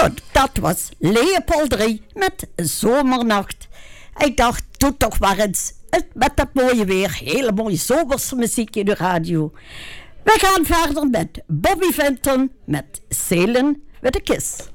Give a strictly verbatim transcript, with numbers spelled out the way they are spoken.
Nou, dat was Leopold drie met Zomernacht. Ik dacht, doe toch maar eens met dat mooie weer. Hele mooie zomerse muziek in de radio. We gaan verder met Bobby Vinton met Sailing with a Kiss.